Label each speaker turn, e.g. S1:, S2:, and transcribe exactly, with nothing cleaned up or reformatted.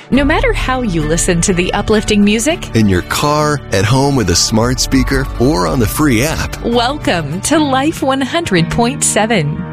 S1: No matter how you listen to the uplifting music,
S2: in your car, at home with a smart speaker, or on the free app.
S1: Welcome to Life one hundred point seven.